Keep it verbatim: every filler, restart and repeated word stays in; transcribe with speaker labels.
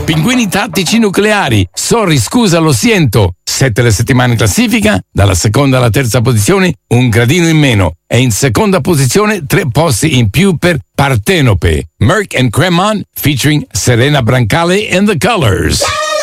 Speaker 1: Pinguini tattici nucleari, sorry scusa lo siento. Sette le settimane in classifica, dalla seconda alla terza posizione un gradino in meno e in seconda posizione tre posti in più per Partenope, Merck and Cremon featuring Serena Brancale and the Colors.